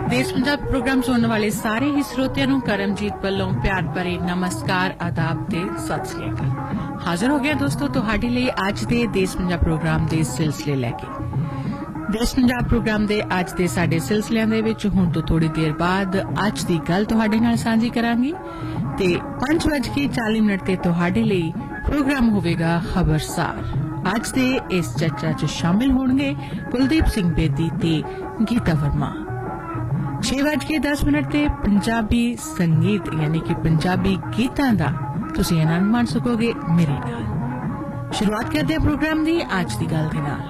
देश पंजाब प्रोग्राम सुनने वाले सारे ही श्रोतियों ਨੂੰ ਕਰਮਜੀਤ ਵੱਲੋਂ ਪਿਆਰ ਭਰੇ ਨਮਸਕਾਰ ਆਦਾਬ ਤੇ ਸਤਿ ਸ੍ਰੀ ਅਕਾਲ। ਹਾਜ਼ਰ ਹੋ ਗਿਆ ਦੋਸਤੋ ਤੁਹਾਡੇ ਲਈ ਅੱਜ ਦੇ ਦੇਸ਼ ਪੰਜਾਬ ਪ੍ਰੋਗਰਾਮ ਦੇ ਸਿਲਸਿਲੇ ਲੈ ਕੇ। ਦੇਸ਼ ਪੰਜਾਬ ਪ੍ਰੋਗਰਾਮ ਦੇ ਅੱਜ ਦੇ ਸਾਡੇ ਸਿਲਸਿਲਿਆਂ ਦੇ ਵਿੱਚ ਹੁਣ ਤੋਂ ਥੋੜੀ ਦੇਰ ਬਾਅਦ ਅੱਜ ਦੀ ਗੱਲ ਤੁਹਾਡੇ ਨਾਲ ਸਾਂਝੀ ਕਰਾਂਗੀ ਤੇ 5:40 ਤੇ ਤੁਹਾਡੇ ਲਈ ਪ੍ਰੋਗਰਾਮ ਹੋਵੇਗਾ ਖਬਰਸਾਰ। ਅੱਜ ਦੇ ਇਸ ਚਰਚਾ 'ਚ ਸ਼ਾਮਿਲ ਹੋਣਗੇ ਕੁਲਦੀਪ ਸਿੰਘ ਬੇਦੀ ਤੇ ਗੀਤਾ ਵਰਮਾ। 6:10 ਤੇ ਪੰਜਾਬੀ ਸੰਗੀਤ ਯਾਨੀ ਕਿ ਪੰਜਾਬੀ ਗੀਤਾਂ ਦਾ ਤੁਸੀਂ ਆਨੰਦ ਮਾਣ ਸਕੋਗੇ ਮੇਰੇ ਨਾਲ। ਸ਼ੁਰੂਆਤ ਕਰਦੇ ਹਾਂ ਪ੍ਰੋਗਰਾਮ ਦੀ ਅੱਜ ਦੀ ਗੱਲ ਦੇ ਨਾਲ।